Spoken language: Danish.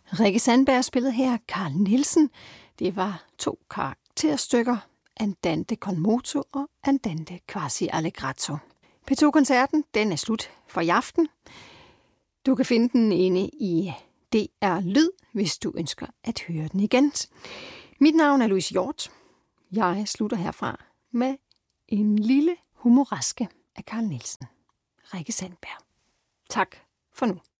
Rikke Sandberg spillede her Carl Nielsen. Det var 2 karakterstykker, Andante con moto og Andante quasi allegretto. P2-koncerten, den er slut for i aften. Du kan finde den inde i DR Lyd, hvis du ønsker at høre den igen. Mit navn er Louise Hjort. Jeg slutter herfra med en lille humoraske af Carl Nielsen. Rikke Sandberg. Tak for nu.